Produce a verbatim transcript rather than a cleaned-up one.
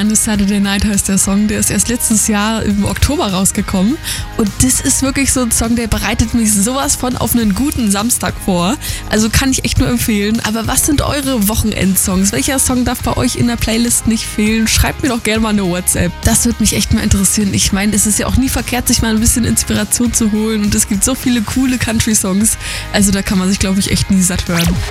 on a Saturday Night heißt der Song. Der ist erst letztes Jahr im Oktober rausgekommen. Und das ist wirklich so ein Song, der bereitet mich sowas von auf einen guten Samstag vor. Also kann ich echt nur empfehlen. Aber was sind eure Wochenendsongs? Welcher Song darf bei euch in der Playlist nicht fehlen? Schreibt mir doch gerne mal eine WhatsApp. Das würde mich echt mal interessieren. Ich meine, es ist ja auch nie verkehrt, sich mal ein bisschen Inspiration zu holen. Und es gibt so viele coole Country-Songs. Also da kann man sich, glaube ich, echt nie satt hören.